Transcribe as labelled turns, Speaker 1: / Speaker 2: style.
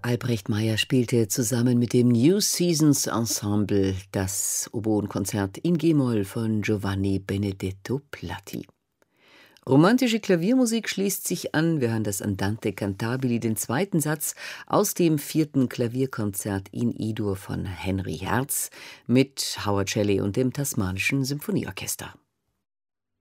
Speaker 1: Albrecht Meyer spielte zusammen mit dem New Seasons Ensemble das Oboenkonzert in G-Moll von Giovanni Benedetto Platti. Romantische Klaviermusik schließt sich an. Wir hören das Andante cantabili, den zweiten Satz aus dem 4. Klavierkonzert in E-Dur von Henry Herz mit Howard Shelley und dem Tasmanischen Symphonieorchester.